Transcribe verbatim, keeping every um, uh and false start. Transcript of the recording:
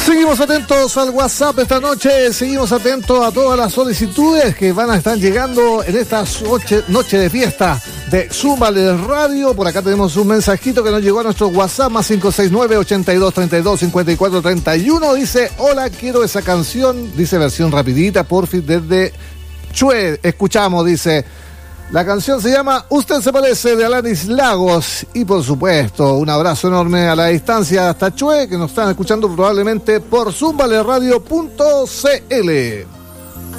Seguimos atentos al WhatsApp esta noche, seguimos atentos a todas las solicitudes que van a estar llegando en esta noche, noche de fiesta de Súmale Radio. Por acá tenemos un mensajito que nos llegó a nuestro WhatsApp, más cinco seis nueve, ochenta y dos, treinta y dos, cincuenta y cuatro, treinta y uno. Dice, hola, quiero esa canción, dice versión rapidita, porfis, desde Chue. Escuchamos, dice... La canción se llama Usted se parece, de Alanis Lagos. Y por supuesto, un abrazo enorme a la distancia hasta Chue, que nos están escuchando probablemente por zumbaleradio punto c l.